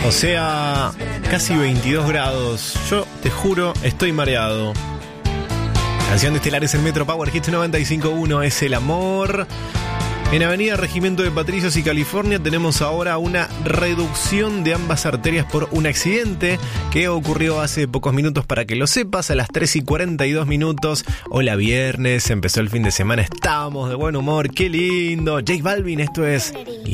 O sea, casi 22 grados. Yo te juro, estoy mareado. Canción de Estelares en Metro Power Hits 95.1 es El Amor. En Avenida Regimiento de Patricios y California tenemos ahora una reducción de ambas arterias por un accidente que ocurrió hace pocos minutos, para que lo sepas, a las 3:42 minutos. Hola, viernes, empezó el fin de semana, estamos de buen humor, qué lindo. J Balvin, esto es